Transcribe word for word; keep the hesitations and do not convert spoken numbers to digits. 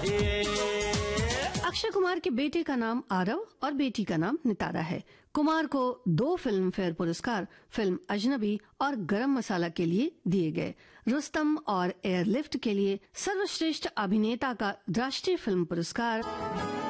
अक्षय कुमार के बेटे का नाम आरव और बेटी का नाम नितारा है। कुमार को दो फिल्म फेयर पुरस्कार फिल्म अजनबी और गरम मसाला के लिए दिए गए। रुस्तम और एयरलिफ्ट के लिए सर्वश्रेष्ठ अभिनेता का राष्ट्रीय फिल्म पुरस्कार